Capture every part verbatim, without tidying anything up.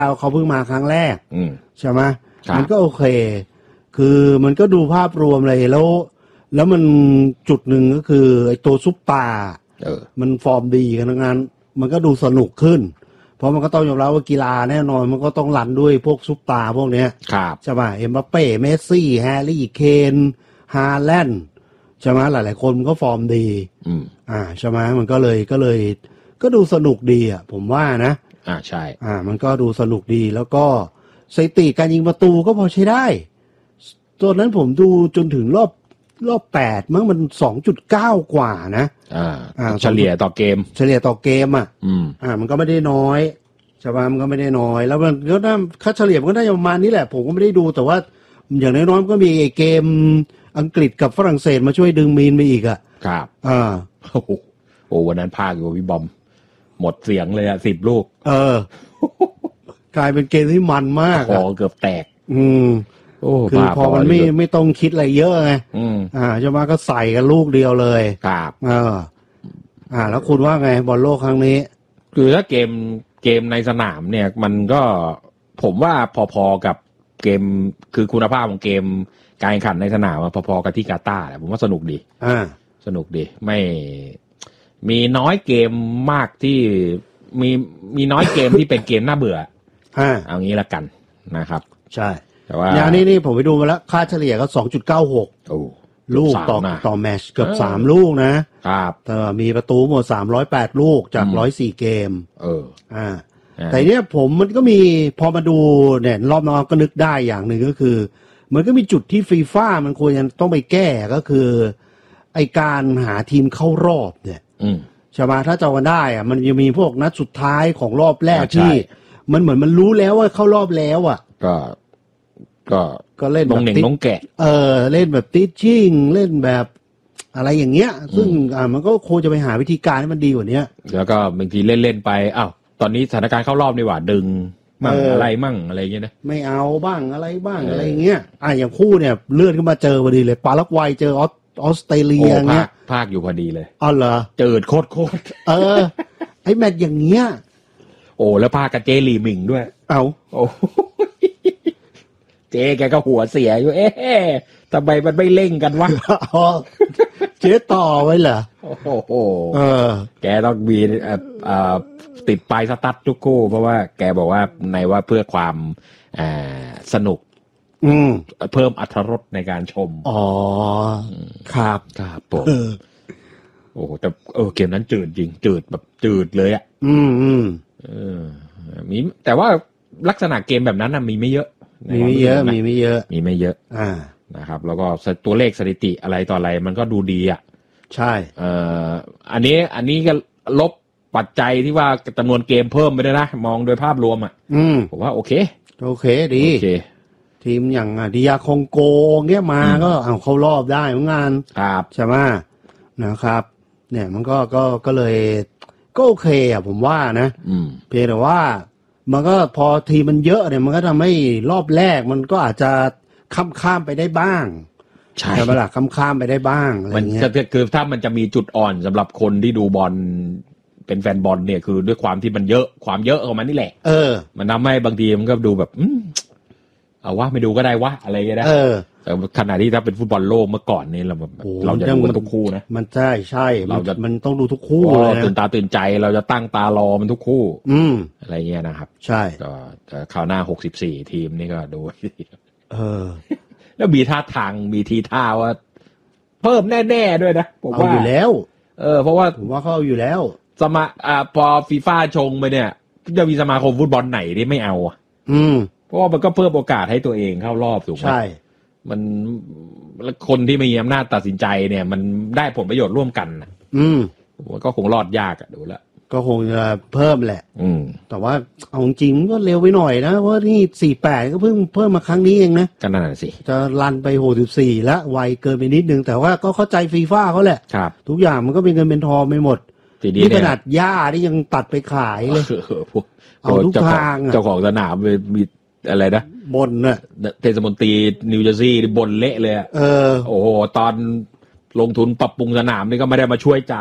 เขาเพิ่งมาครั้งแรกใช่ไหมครับมันก็โอเคคือมันก็ดูภาพรวมเลยแล้วแล้วมันจุดหนึ่งก็คือไอ้ตัวซุปตาร์เออมันฟอร์มดีกันทั้งนั้นมันก็ดูสนุกขึ้นเพราะมันก็ต้องยอมรับว่ากีฬาแน่นอนมันก็ต้องรันด้วยพวกซุปตาร์พวกเนี้ยครับใช่ป่ะเอ็มบัปเป้เมสซี่แฮร์รี่เคนฮาแลนด์ใช่ไหมหลายๆคนมันก็ฟอร์มดีอืมอ่าใช่ไหมมันก็เลยก็เลยก็ดูสนุกดีอ่ะผมว่านะอ่าใช่อ่ามันก็ดูสนุกดีแล้วก็สถิติการยิงประตูก็พอใช้ได้ตอนนั้นผมดูจนถึงรอบรอบแปดมั้งมัน สองจุดเก้า กว่านะอ่าอ่าเฉลี่ยต่อเกมเฉลี่ยต่อเกมอ่ะอืมอ่ามันก็ไม่ได้น้อยใช่ป่ะมันก็ไม่ได้น้อยแล้วมันก็น่าค่าเฉลี่ยมันก็น่าจะประมาณนี้แหละผมก็ไม่ได้ดูแต่ว่าอย่างน้อยๆมันก็มีไอ้เกมอังกฤษกับฝรั่งเศสมาช่วยดึงมีนไปอีกอ่ะครับอ่าโอ้โหโอ้วันนั้นพากอยู่พี่บอมหมดเสียงเลยอ่ะสิบลูกเออ กลายเป็นเกมที่มันมากคออ่ะเกือบแตกอืมโอ้คือพอมันไม่บ้าไม่ต้องคิดอะไรเยอะไงอืมอ่าใช่ไหมก็ใส่กันลูกเดียวเลยครับเอออ่า แล้วคุณว่าไงบอลโลกครั้งนี้คือถ้าเกมเกมในสนามเนี่ย มันก็ผมว่าพอๆกับเกมคือคุณภาพของเกมการแข่งขันในสนามอะพอๆกับที่กาตาร์แหละผมว่าสนุกดีอ่าสนุกดีไม่มีน้อยเกมมากที่มีมีน้อยเกมที่เป็นเกมน่าเบื่ออ่าเอางี้ละกันนะครับใช่แต่ว่าอย่างนี้นี่ผมไปดูมาแล้วค่าเฉลี่ยก็ สองจุดเก้าหกโอ้ลูกต่อสามนะต่อแมตช์เกือบสามลูกนะครับ แต่มีประตูหมดสามร้อยแปดลูกจากหนึ่งร้อยสี่เกมเอออ่าอ่าแต่เนี้ยผมมันก็มีพอมาดูเนี่ยรอบน้องก็นึกได้อย่างหนึ่งก็คือ มันก็มีจุดที่ฟีฟ่ามันควรจะต้องไปแก้ก็คือไอการหาทีมเข้ารอบเนี่ยอืมใช่ไหมถ้าจำกันได้อะมันจะมีพวกนัดสุดท้ายของรอบแรกอ่าใช่ที่ มันเหมือนมันรู้แล้วว่าเข้ารอบแล้วอ่ะก็ก็ก็เล่นลแบบงเหน่งติดลงแกะเออเล่นแบบติดชิ่งเล่นแบบอะไรอย่างเงี้ย ซึ่งอ่ามันก็ควรจะไปหาวิธีการให้มันดีกว่านี้แล้วก็บางทีเล่นๆไปอ้าวตอนนี้สถานการณ์เข้ารอบนี่หว่าดึงมั่งเออออะไรมั่งอะไรอย่างเงี้ยนะไม่เอาบ้างอะไรบ้างเออออะไรอย่างเงี้ยอ่าอย่างคู่เนี่ยเลื่อนขึ้นมาเจอพอดีเลยปารากวัยเจอออสออสเตรเลีโอ้ยภาเงี้คยภาคอยู่พอดีเลยอ๋อเหรอเจิดโคตรโคตรเออ ไอแมตช์อย่างเงี้ยโอ้แล้วภาคกับเจหลี่หมิงด้วยเอาโอ้เจแกก็หัวเสียอยู่เอ๊ะทำไมมันไม่เร่งกันวะอ๋อเจ๊ต่อไว้เหรอโอ้โหเออแกต้องมีเอ่อเอ่อติดปลายสตั๊ดทุกคู่เพราะว่าแกบอกว่าในว่าเพื่อความอ่าสนุกอืมเพิ่มอรรถรสในการชมอ๋อครับครับผมเออโอ้โหแต่เออเกมนั้นจืดจริงจืดแบบจืดเลยอ่ะอืมอืมเออมีแต่ว่าลักษณะเกมแบบนั้นนะมีไม่เยอะมีไม่เยอะในความรู้สึกนมีไม่เยอะมีไม่เยอะอ่านะครับ แล้วก็ตัวเลขสถิติอะไรต่ออะไรมันก็ดูดีอ่ะใช่เอ่ออันนี้อันนี้ก็ลบปัจจัยที่ว่าจำนวนเกมเพิ่มไปด้วยนะมองโดยภาพรวมอ่ะอืมผมว่าโอเคโอเคดีโอเคทีมอย่างอ่ะดิยาคองโกเงี้ยมาก็เอาเข้ารอบได้เหมือนกันครับใช่ไหมนะครับ เนี่ยมันก็ก็ก็เลย ก็โอเคอ่ะผมว่านะอืมเพียงแต่ว่า มันก็พอทีมมันเยอะเนี่ยมันก็ทำให้รอบแรกมันก็อาจจะข้ามข้ามไปได้บ้างใช่ใช่ไหมล่ะข้ามข้ามไปได้บ้างอะไรมันเงี้ยจะคือถ้ามันจะมีจุดอ่อนสำหรับคนที่ดูบอลเป็นแฟนบอลเนี่ยคือด้วยความที่มันเยอะความเยอะของมันนี่แหละเออมันทำให้บางทีมันก็ดูแบบอืมเอาวะไม่ดูก็ได้วะอะไรอย่างเงี้ยนะเออแต่ขณะที่ถ้าเป็นฟุตบอลโลกเมื่อก่อนนี่เราแบบโอ้เราจะดูกันทุกคู่นะมันใช่ใช่เราจะมันต้องดูทุกคู่โอ้เลยนะตื่นตาตื่นใจเราจะตั้งตารอมันทุกคู่อืมอะไรเงี้ยนะครับใช่ก็แต่คราวหน้าหกสิบสี่ทีมนี่ก็ดูเออแล้วมีท่าทางมีทีท่าว่า เพิ่มแน่ๆด้วยนะผมเอาว่าอยู่แล้วเออเพราะว่าผมว่าเขาเอาอยู่แล้วสมาอ่าพอฟีฟ่าชงไปเนี่ยจะมีสมาคมฟุตบอลไหนที่ไม่เอาอ่ะอืมเพราะว่ามันก็เพิ่มโอกาสให้ตัวเองเข้ารอบถูกไหมใช่มันแล้วคนที่มีอำนาจตัดสินใจเนี่ย มันได้ผลประโยชน์ร่วมกันนะอืมผมว่าก็คงรอดยากอะดูแล้วก็คงจะเพิ่มแหละอืมแต่ว่าเอาจริงๆก็เร็วไปหน่อยนะเพราะนี่สี่แปดก็เพิ่งเพิ่มมาครั้งนี้เองนะก็นั่นนะสิจะรันไปหกสิบสี่แล้วไวเกินไปนิดนึง แต่ว่าก็เข้าใจฟีฟ่าเขาแหละครับทุกอย่างมันก็เป็นเงินเป็นทองไปหมดทีนี้นี่ขเนี่ยนาดหญ้าที่ยังตัดไปขายเลยเออพวกเอาทุกเจ้าของทางอะเจ้าของสนามมีอะไรนะบนน่ะเทศมนตรีนิวเจอร์ซีย์บ่นเละเลยอะเออโอ้โหตอนลงทุนปรับปรุงสนามนี่ก็ไม่ได้มาช่วยจ่าย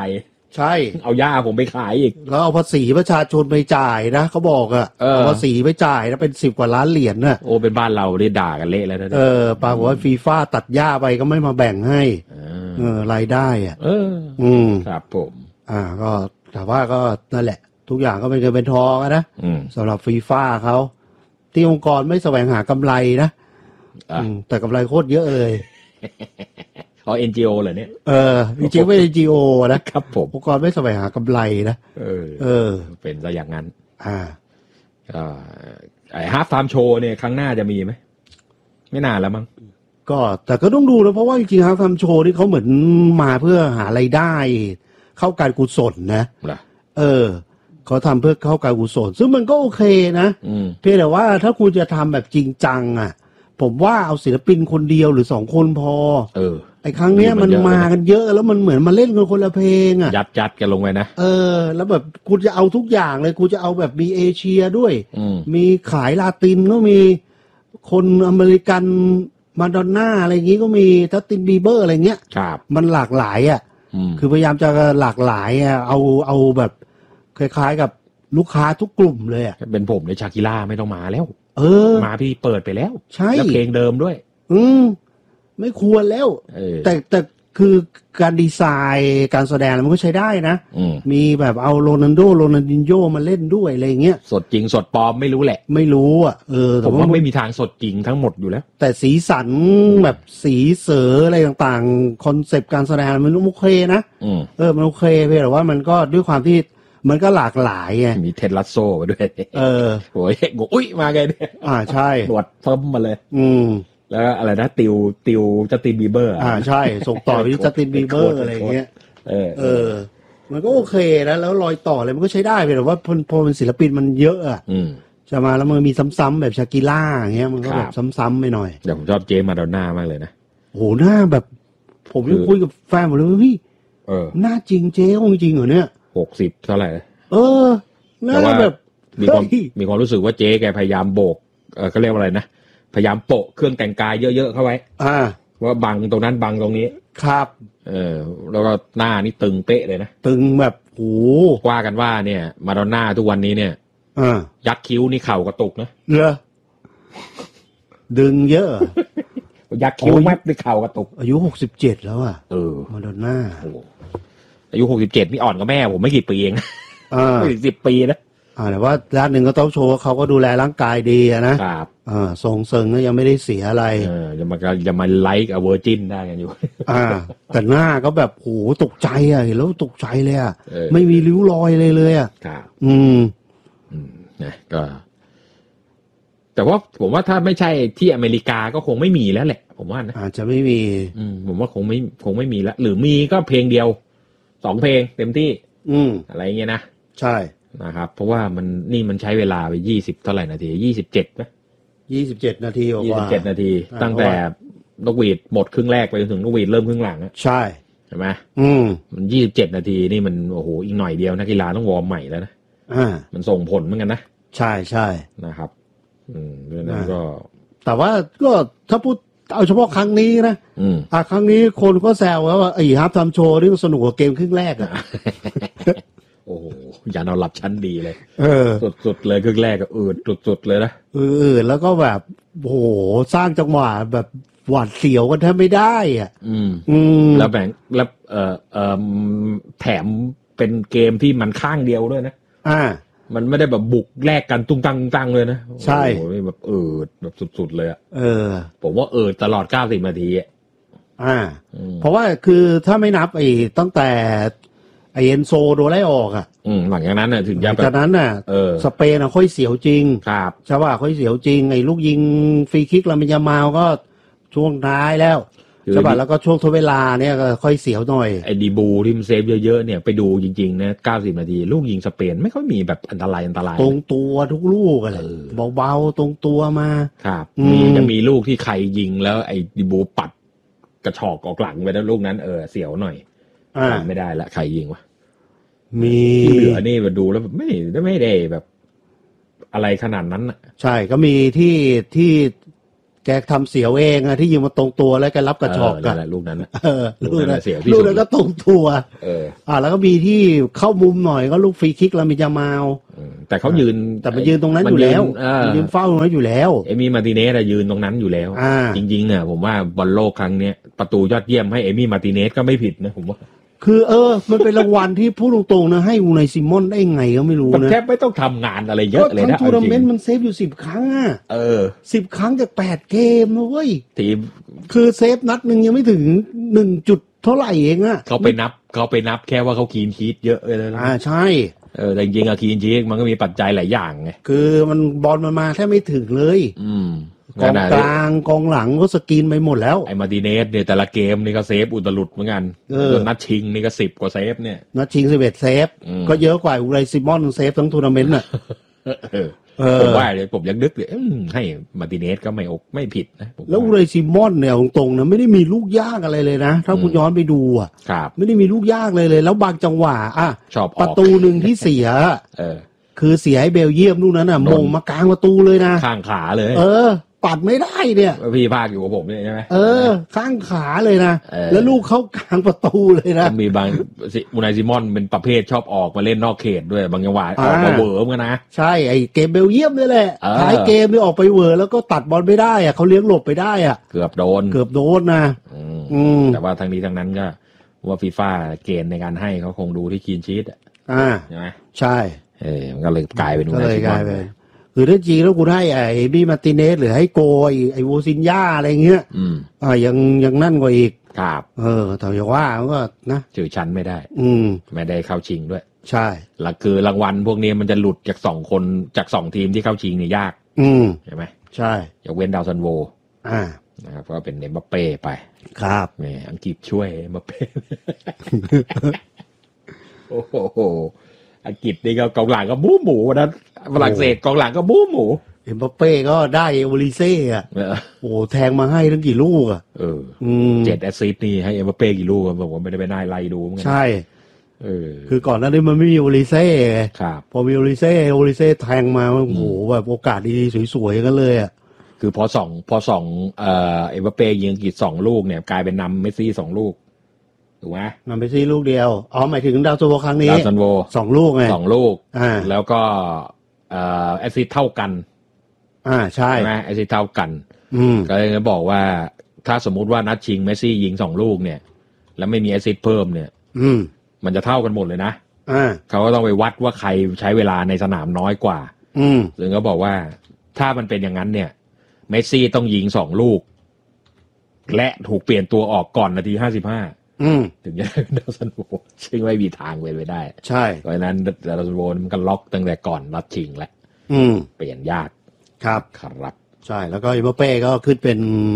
ใช่เอาย่าผมไปขายอีกแล้วเอาภาษีประชาชนไปจ่ายนะเขาบอกอ่ะเออเอาภาษีไปจ่ายนะเป็นสิบกว่าล้านเหรียญน่ะโอ้เป็นบ้านเราได้ด่ากันเละแล้วนะเออปรากฏว่าฟีฟ่าตัดหญ้าไปก็ไม่มาแบ่งให้เออรายได้อ่ะเอออืมครับผมอ่าก็แต่ว่าก็นั่นแหละทุกอย่างก็เป็นเงินเป็นทองนะสำหรับฟีฟ่าเขาที่องค์กรไม่แสวงหากำไรนะแต่กำไรโคตรเยอะเลยอ๋อ เอ็น จี โอ เหรอเนี่ยเออจริงๆไม่ เอ็น จี โอนะครับผมองค์กรไม่แสวงหากำไรนะเออเออเป็นซะอย่างนั้นอ่าอ่าไอ้ฮาล์ฟไทม์โชว์เนี่ยครั้งหน้าจะมีไหมไม่นานแล้วมั้งก็แต่ก็ต้องดูนะเพราะว่าจริงๆฮาล์ฟไทม์โชว์นี่เขาเหมือนมาเพื่อหารายได้เข้าการกุศลนะเออเขาทำเพื่อเข้าการกุศลซึ่งมันก็โอเคนะเพียงแต่ว่าถ้าคุณจะทำแบบจริงจังอ่ะผมว่าเอาศิลปินคนเดียวหรือสองคนพอเออไอ้ครั้งเนี้ยมันมากันเยอะแล้วมันเหมือนมาเล่นกันคนละเพลงอ่ะยัดยัดกันลงไปนะเออแล้วแบบกูจะเอาทุกอย่างเลยกูจะเอาแบบมีเอเชียด้วยมีขายลาตินก็มีคนอเมริกันมาดอนน่าอะไรอย่างงี้ก็มีทัสตินบีเบอร์อะไรเงี้ยมันหลากหลายอ่ะคือพยายามจะหลากหลายอ่ะเอาเอาแบบคล้ายๆกับลูกค้าทุกกลุ่มเลยอ่ะเป็นผมในชากิล่าไม่ต้องมาแล้วเออมาพี่เปิดไปแล้วใช่แล้วเพลงเดิมด้วยอืมไม่ควรแล้วแต่แต่คือการดีไซน์การแสดงมันก็ใช้ได้นะมีแบบเอาโรนัลโดโรนัลดินโญมาเล่นด้วยอะไรเงี้ยสดจริงสดปลอมไม่รู้แหละไม่รู้อ่ะเออผมว่าไม่มีทางสดจริงทั้งหมดอยู่แล้วแต่สีสันแบบสีเสืออะไรต่างๆคอนเซปต์การแสดงมันโอเคนะเออมันโอเคเพียงแต่ว่ามันก็ด้วยความที่มันก็หลากหลายไงมีเท็ดลัสโซ่มาด้วยเออโอ้ยงอุ้ยมาไงเนี่ยอ่าใช่หนวดเพิ่มมาเลยอืมแล้วอะไรนะติวติวจัสตินบีเบอร์อ่าใช่ส่งต่อไปที่จัสตินบีเบอร์อะไรอย่างเงี้ยเออเออมันก็โอเคนะแล้วรอยต่ออะไรมันก็ใช้ได้แต่ว่าพอพอมันศิลปินมันเยอะอ่ะจะมาแล้วมันมีซ้ำๆแบบชากิล่าอย่างเงี้ยมันก็แบบซ้ำๆไปหน่อยแต่ผมชอบเจมาดอนน่ามากเลยนะโหหน้าแบบผมยังคุยกับแฟนผมเลยว่าพี่เออหน้าจริงเจ๊คงจริงเหรอเนี่ยหกสิบเท่าไหร่เออหน้าแบบมีความมีความรู้สึกว่าเจ๊แกพยายามโบกเออเขาเรียกว่าอะไรนะพยายามโปะเครื่องแต่งกายเยอะๆเข้าไว้อ่าว่าบังตรงนั้นบังตรงนี้ครับเออแล้วก็หน้านี่ตึงเป๊ะเลยนะตึงแบบโหว่ากันว่าเนี่ยมาดอนน่าทุกวันนี้เนี่ยอ่ายักคิ้วนี่เข่ากระตุกนะเหรอดึงเยอะยักคิ้วแมบด้วยเข่ากระตุกอายุหกสิบเจ็ดแล้วอ่ะเออมาดอนน่าโอ้อายุหกสิบเจ็ดนี่อ่อนกว่าแม่ผมไม่กี่ปีเองอ่าไม่ถึงสิบปีนะอ่าแต่ว่าด้านหนึ่งก็ต้องโชว์ว่าเขาก็ดูแลร่างกายดีนะครับอ่าทรงเซิงก็ยังไม่ได้เสียอะไรเออจะมาจะมาไลค์กับเวอร์จินได้กันอยู่อ่าแต่หน้าก็แบบโหตกใจอ่ะเห็นแล้วตกใจเลยอ่ะไม่มีริ้วรอยเลยเลยอ่ะครับอืมอืมนะก็แต่ว่าผมว่าถ้าไม่ใช่ที่อเมริกาก็คงไม่มีแล้วแหละผมว่านะอาจจะไม่มีอืมผมว่าคงไม่คงไม่มีแล้วหรือมีก็เพลงเดียวสองเพลงเต็มที่อืมอะไรเงี้ยนะใช่นะครับเพราะว่ามันนี่มันใช้เวลาไปยี่สิบเท่าไหร่นาทียี่สิบเจ็ดไหมยี่สิบเจ็ดนาทีกว่ายี่สิบเจ็ดนาทีตั้งแต่นกหวีดหมดครึ่งแรกไปจนถึงนกหวีดเริ่มครึ่งหลังใช่ใช่ไหมอืมมันยี่สิบเจ็ดนาทีนี่มันโอ้โหอีกหน่อยเดียวนักกีฬาต้องวอร์มใหม่แล้วนะอ่ามันส่งผลเหมือนกันนะใช่ใช่นะครับอืมดังนั้นก็แต่ว่าก็ถ้าพูดเอาเฉพาะครั้งนี้นะอืมอ่ะครั้งนี้คนก็แซวว่าไอ้ฮาล์ฟไทม์โชว์นี่สนุกกว่าเกมครึ่งแรกอ่ะโอ้โหอย่านอนหลับชั้นดีเลยเออสุดๆเลยครึ่งแรกก็อืดสุดๆเลยนะอืดแล้วก็แบบโอ้โหสร้างจังหวะแบบหวาดเสียวกันแทบไม่ได้อ่ะอืมอืมแล้วแบ่งแล้วเอ่อเอ่อแถมเป็นเกมที่มันข้างเดียวด้วยนะอ่ามันไม่ได้แบบบุกแลกกันตุ้งตังตังเลยนะใช่โอ้โหแบบอืดแบบสุดๆเลยอ่ะเออผมว่าอืดตลอดเก้าสิบนาทีอ่ะอ่าเพราะว่าคือถ้าไม่นับไอ้ตั้งแต่ไอเอ็นโซโดนไล่ออกอ่ะอืมหลังจากนั้นน่ะถึงจะจากนั้นน่ะเออสเปนอ่ะค่อยเสียวจริงครับใช่ป่ะค่อยเสียวจริงไอ้ลูกยิงฟรีคิกลามินยามาลก็ช่วงท้ายแล้วใช่ป่ะแล้วก็ช่วงทดเวลาเนี่ยก็ค่อยเสียวหน่อยไอ้ดีบูที่มันเซฟเยอะๆเนี่ยไปดูจริงๆนะเก้าสิบนาทีลูกยิงสเปนไม่ค่อยมีแบบอันตรายอันตรายตรงตัวทุกลูกอะไรเบาๆตรงตัวมาครับมีจะมีลูกที่ใครยิงแล้วไอ้ดีบูปัดกระชอกออกหลังไปแล้วลูกนั้นเออเสียวหน่อยจำไม่ได้ละใครยิงวะมีที่เหลือนี่มาดูแล้วไม่ไม่ได้แบบอะไรขนาดนั้นอ่ะใช่ก็มีที่ที่แกทำเสียวเองอะที่ยิงมาตรงตัวแล้วแกรับกระชอกกันลูกนั้นเออลูกนั้นเสียวลูกนั้นก็ตรงตัวเอออ่าแล้วก็มีที่เข้ามุมหน่อยก็ลูกฟรีคิกลามินยามาลแต่เขายืนแต่มันยืนตรงนั้นอยู่แล้วยืนเฝ้าตรงนั้นอยู่แล้วเอมี่มาร์ติเนสยืนตรงนั้นอยู่แล้วจริงๆเนี่ยผมว่าบอลโลกครั้งเนี้ยประตูยอดเยี่ยมให้เอมี่มาร์ติเนสก็ไม่ผิดนะผมว่าคือเออมันเป็นรางวัลที่พูดตรงๆนะให้อูไนซิมอนได้ไงก็ไม่รู้นะแทบไม่ต้องทำงานอะไรเยอะเลยนะทัวร์นาเมนต์มันเซฟอยู่สิบครั้งอ่ะเออสิบครั้งจากแปดเกมนะเว้ยทีมคือเซฟนัดนึงยังไม่ถึงหนึ่งจุดเท่าไหร่เองอ่ะเขาไปนับเขาไปนับแค่ว่าเขาคีนชีทเยอะเลยนะอ่าใช่เออแต่จริงๆอะคีนชีทมันก็มีปัจจัยหลายอย่างไงคือมันบอลมันมาแค่ไม่ถึงเลยอืมกองกลางกองหลังก็สกรีนไปหมดแล้วไอ้มาร์ติเนสเนี่ยแต่ละเกมนี่ก็เซฟอุตลุดเหมือนกันนัดชิงนี่ก็สิบกว่าเซฟเนี่ยนัดชิงสิบเอ็ดเซฟก็เยอะกว่าอูไนซิมอนเซฟทั้งทัวร์นาเมนต์น่ะผมว่าเลยผมยังนึกเลยให้มาร์ติเนสก็ไม่อกไม่ผิดนะแล้วอูไนซิมอนเนี่ยตรงๆนะไม่ได้มีลูกยากอะไรเลยนะถ้าคุณย้อนไปดูอ่ะไม่ได้มีลูกยากเลยเลยแล้วบางจังหวะอ่ะประตูหนึ่งที่เสียคือเสียให้เบลเยียมลูกนั้นอ่ะมงมากลางประตูเลยนะข้างขาเลยเออปัดไม่ได้เนี่ยพี่ภาคอยู่กับผมเนี่ยใช่ไหมเออข้างขาเลยนะแล้วลูกเข้ากลางประตูเลยนะมีบางอูไนซิมอนเป็นประเภทชอบออกมาเล่นนอกเขตด้วยบางจังหวะออกมาเวอร์กันนะใช่ไอ้เกมเบลเยียมนี่แหละท้ายเกมนี่ออกไปเวอร์แล้วก็ตัดบอลไม่ได้อ่ะเขาเลี้ยงหลบไปได้อ่ะเกือบโดนเกือบโดนนะอืมแต่ว่าทางนี้ทางนั้นก็ว่าฟีฟ่าเกณฑ์ในการให้เขาคงดูที่คีนชีทอ่าใช่ไหมใช่เออมันก็เลยกลายเป็นอูไนซิมอนคือถ้าจริงแล้วกูให้ไอ้บี้มาร์ติเนสหรือให้โกไอ้ไอ้โวซินญ่าอะไรเงี้ยอืมอ่ายังยังนั่นกว่าอีกครับเออแต่อย่าว่าก็นะชื่อชั้นไม่ได้อืมไม่ได้เข้าชิงด้วยใช่หลักคือรางวัลพวกนี้มันจะหลุดจากสองคนจากสองทีมที่เข้าชิงเนี่ยยากอืมใช่ไหมใช่ยกเว้นดาวซันโวอ่านะครับก็เป็นเอ็มบัปเป้ไปครับแหมอังกฤษช่วยเอ็มบัปเป้ โอ้โหอังกฤษนี่ก็กองหลังก็บู๊หมูนะฝรั่งเศสกองหลังก็บู๊หมูเอ็มบัปเป้ก็ได้โอลิเซ่อะโอ้แทงมาให้ตั้งกี่ลูกอ่ะเออเจ็ดแอสซิสต์นี่ให้เอ็มบัปเป้กี่ลูกบอกว่าไม่ได้ไปน่าไล่ดูเหมือนกันใช่เออคือก่อนหน้านี้มันไม่มีโอลิเซ่ครับพอมีโอลิเซ่โอลิเซ่แทงมาโอ้โหแบบโอกาสดีๆสวยๆกันเลยอ่ะคือพอสองพอสองเอ่อเอ็มบัปเป้ยิงอังกฤษสองลูกเนี่ยกลายเป็นนำเมสซี่สองลูกถูกไหมนำเมสซี่ลูกเดียวอ๋อหมายถึงดาวซันโวครั้งนี้ดาวซันโวสองลูกไงสองลูกอ่าแล้วก็เอ่อแอสซิสต์เท่ากันอ่าใช่ไหมแอสซิสต์เท่ากันอืมก็เลยบอกว่าถ้าสมมุติว่านัดชิงเมสซี่ยิงสองลูกเนี่ยแล้วไม่มีแอสซิสต์เพิ่มเนี่ยอืมมันจะเท่ากันหมดเลยนะอ่าเขาก็ต้องไปวัดว่าใครใช้เวลาในสนามน้อยกว่าอืมซึ่งก็บอกว่าถ้ามันเป็นอย่างนั้นเนี่ยเมสซี่ต้องยิงสองลูกและถูกเปลี่ยนตัวออกก่อนนาทีห้าสิบห้าถึงจะได้ดาวซันโวซึ่งไม่มีทางเป็นไปได้ใช่เพราะฉะนั้นดาวซันโวมันก็ล็อกตั้งแต่ก่อนนัดชิงแล้วเปลี่ยนยากครับครับใช่แล้วก็อิมบัปเป้ก็ขึ้นเป็น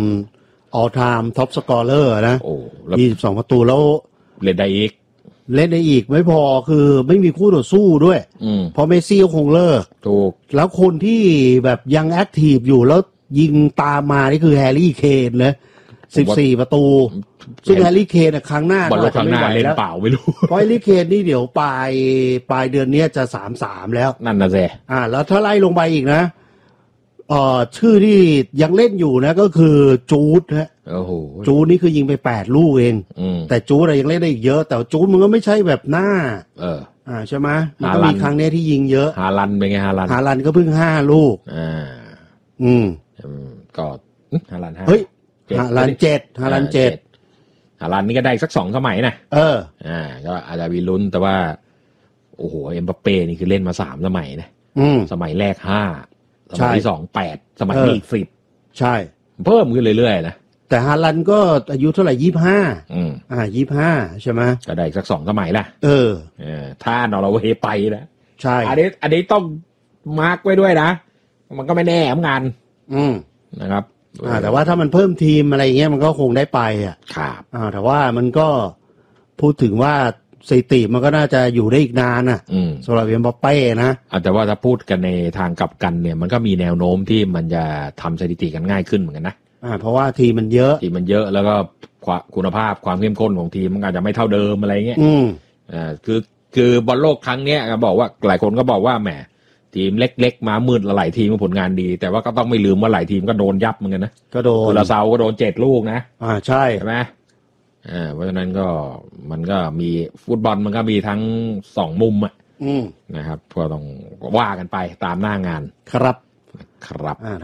all time top scorer นะโอ้ยี่สิบสองประตูแล้วเล่นได้อีกเล่นได้อีกไม่พอคือไม่มีคู่ต่อสู้ด้วยเพราะเมสซี่ก็คงเลิกถูกแล้วคนที่แบบยังแอคทีฟอยู่แล้วยิงตามมานี่คือแฮร์รี่เคนเลยสิบสี่ประตูซึ่งแฮร์รี่เคนครั้งหน้าบอลครั้งหน้าเล่นเปล่าไม่รู้เพราะแฮร์รี่เคนนี่เดี๋ยวปลายปลายเดือนนี้จะสามสามแล้วนั่นนะเซ่อ่าแล้วถ้าไล่ลงไปอีกนะเอ่อชื่อที่ยังเล่นอยู่นะก็คือจูดฮะโอ้โหจูดนี่คือยิงไปแปดลูกเองแต่จูดยังเล่นได้อีกเยอะแต่จูดมันก็ไม่ใช่แบบหน้าเอออ่าใช่ไหมมันก็มีครั้งนี้ที่ยิงเยอะฮาลันเป็นไงฮาลันฮาลันก็เพิ่งห้าลูกอ่าอืมก็ฮาลันห้าเฮ้ยฮาลันเจ็ดฮาลันเจ็ดฮาลันนี่ก็ได้สักสองสมัยนะเอออ่าก็อาจจะมีลุ้นแต่ว่าโอ้โหเอ็มบัปเป้นี่คือเล่นมาสามสมัยนะสมัยแรกห้าสมัยที่สองแปดสมัยนี้อีกสิบใช่เพิ่มขึ้นเรื่อยๆนะแต่ฮาลันก็อายุเท่าไหร่ยี่สิบห้าอืมอ่ายี่สิบห้าใช่ไหมก็ได้สักสองสมัยละเออเออถ้านอร์เวย์ไปนะใช่อันนี้อันนี้ต้องมาร์กไว้ด้วยนะมันก็ไม่แน่เหมือนกันอืมนะครับอ่าแต่ว่าถ้ามันเพิ่มทีมอะไรเงี้ยมันก็คงได้ไปอ่ะครับอ่าแต่ว่ามันก็พูดถึงว่าสถิติมันก็น่าจะอยู่ได้อีกนานน่ะสำหรับเอ็มบัปเป้นะแต่ว่าถ้าพูดกันในทางกลับกันเนี่ยมันก็มีแนวโน้มที่มันจะทำสถิติกันง่ายขึ้นเหมือนกันนะอ่าเพราะว่าทีมมันเยอะทีมมันเยอะแล้วก็คุณภาพความเข้มข้นของทีมมันอาจจะไม่เท่าเดิมอะไรเงี้ยอืมอ่าคือคือบอลโลกครั้งเนี้ยบอกว่าหลายคนก็บอกว่าแหมทีมเล็กๆมามืดหลายทีมก็ผลงานดีแต่ว่าก็ต้องไม่ลืมว่าหลายทีมก็โดนยับเหมือนกันนะก็โดนกุราเซาก็โดนเจ็ดลูกนะอ่าใช่ใช่ไหมอ่าเพราะฉะนั้นก็มันก็มีฟุตบอลมันก็มีทั้งสองมุมอ่ะนะครับก็ต้องว่ากันไปตามหน้างานครับครับ